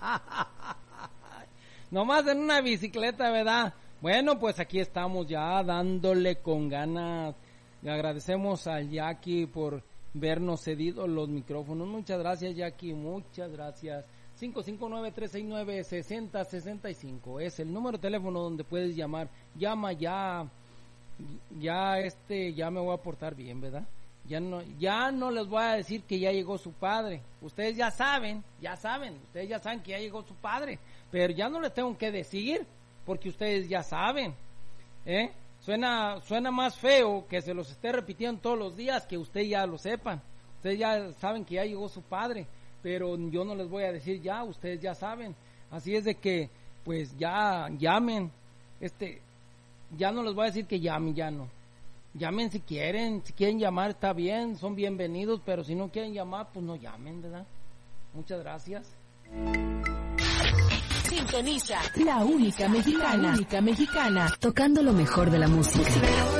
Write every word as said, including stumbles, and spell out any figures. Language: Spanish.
Nomás en una bicicleta, ¿verdad? Bueno, pues aquí estamos ya dándole con ganas. Le agradecemos al Jackie por vernos cedido los micrófonos. Muchas gracias, Jackie, muchas gracias. cinco cinco nueve, tres seis nueve, seis cero seis cinco es el número de teléfono donde puedes llamar. Llama ya, ya este, ya me voy a portar bien, ¿verdad? Ya no, ya no les voy a decir que ya llegó su padre. Ustedes ya saben, ya saben, ustedes ya saben que ya llegó su padre, pero ya no les tengo que decir, porque ustedes ya saben, ¿eh? Suena, suena más feo que se los esté repitiendo todos los días, que ustedes ya lo sepan. Ustedes ya saben que ya llegó su padre, pero yo no les voy a decir ya, ustedes ya saben. Así es de que, pues ya llamen, este, ya no les voy a decir que llamen, ya no. Llamen si quieren, si quieren llamar está bien, son bienvenidos, pero si no quieren llamar, pues no llamen, ¿verdad? Muchas gracias. Sintoniza la única mexicana, la única mexicana, tocando lo mejor de la música.